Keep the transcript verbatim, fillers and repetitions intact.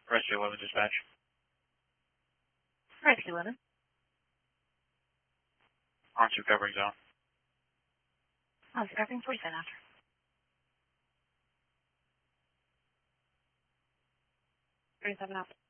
Rescue eleven dispatch. Rescue eleven. On to covering zone. On to covering forty-seven after. thirty-seven after.